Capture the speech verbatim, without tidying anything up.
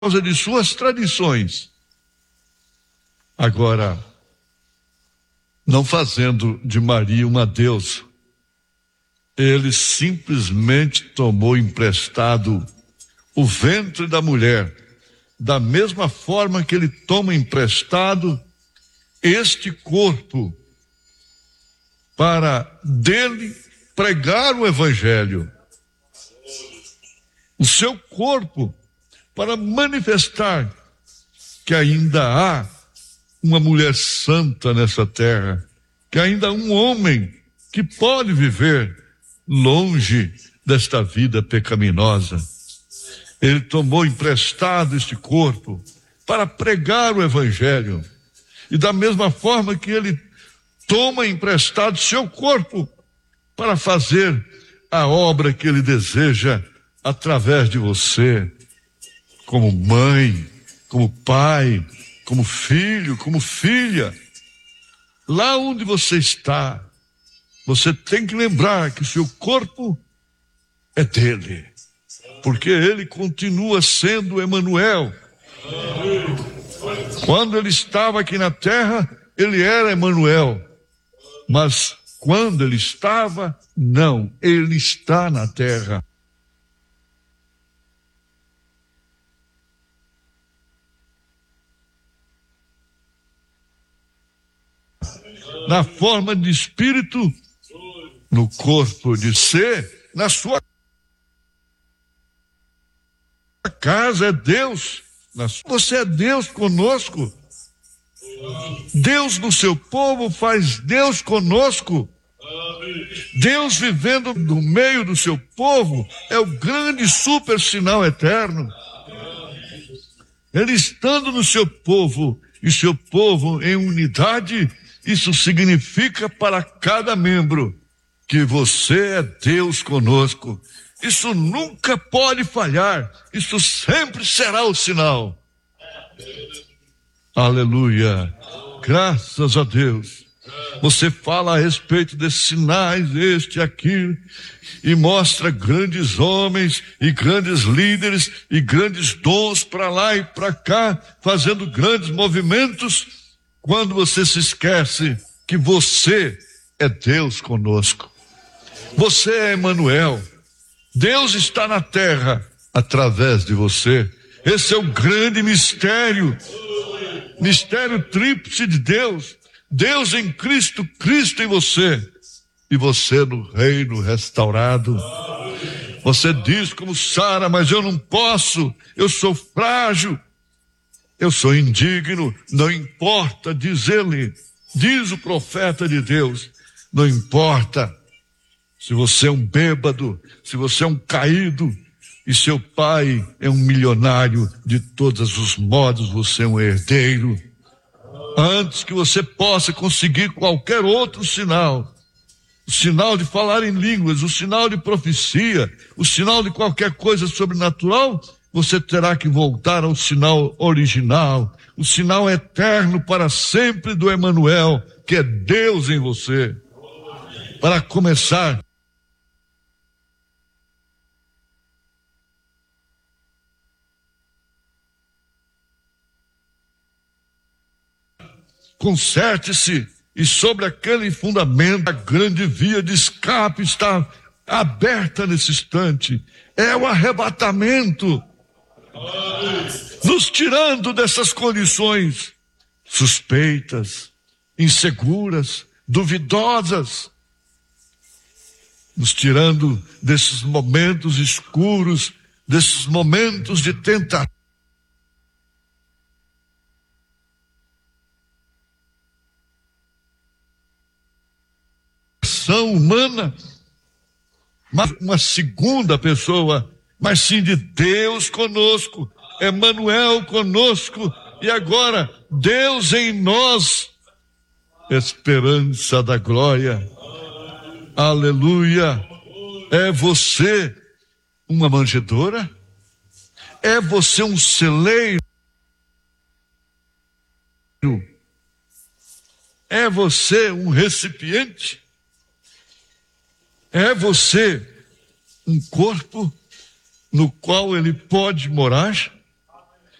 causa de suas tradições. Agora, não fazendo de Maria uma deusa, ele simplesmente tomou emprestado o ventre da mulher, da mesma forma que ele toma emprestado este corpo para dele pregar o evangelho. O seu corpo para manifestar que ainda há uma mulher santa nessa terra, que ainda há um homem que pode viver longe desta vida pecaminosa. Ele tomou emprestado este corpo para pregar o evangelho. E da mesma forma que ele toma emprestado seu corpo para fazer a obra que ele deseja através de você, como mãe, como pai, como filho, como filha. Lá onde você está, você tem que lembrar que seu corpo é dele, porque ele continua sendo Emanuel. Quando ele estava aqui na terra, ele era Emanuel, mas quando ele estava, não, ele está na terra. Na forma de espírito, no corpo de ser, na sua casa é Deus. Você é Deus conosco. Deus no seu povo faz Deus conosco. Deus vivendo no meio do seu povo é o grande super sinal eterno. Ele estando no seu povo e seu povo em unidade, isso significa para cada membro que você é Deus conosco. Isso nunca pode falhar. Isso sempre será o sinal. Aleluia. Graças a Deus. Você fala a respeito desses sinais, este e aquilo, e mostra grandes homens e grandes líderes e grandes dons para lá e para cá, fazendo grandes movimentos, quando você se esquece que você é Deus conosco. Você é Emanuel. Deus está na terra através de você. Esse é o grande mistério, mistério tríplice de Deus. Deus em Cristo, Cristo em você, e você no reino restaurado. Você diz como Sara, mas eu não posso, eu sou frágil, eu sou indigno. Não importa, diz ele, diz o profeta de Deus, não importa se você é um bêbado, se você é um caído, e seu pai é um milionário, de todos os modos você é um herdeiro. Antes que você possa conseguir qualquer outro sinal, o sinal de falar em línguas, o sinal de profecia, o sinal de qualquer coisa sobrenatural, você terá que voltar ao sinal original, o sinal eterno para sempre do Emanuel, que é Deus em você. Para começar, conserte-se, e sobre aquele fundamento a grande via de escape está aberta nesse instante. É o arrebatamento, nos tirando dessas condições suspeitas, inseguras, duvidosas, nos tirando desses momentos escuros, desses momentos de tentativa humana, mas uma segunda pessoa, mas sim de Deus conosco, Emanuel conosco, e agora Deus em nós, esperança da glória. Aleluia. É você uma manjedoura? É você um celeiro? É você um recipiente? É você um corpo no qual ele pode morar?